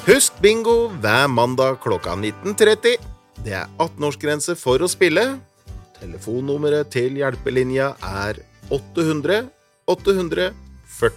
Husk bingo hver mandag klokka 19:30. Det 18-årsgrense for å spille. Telefonnummeret til hjelpelinja 800 800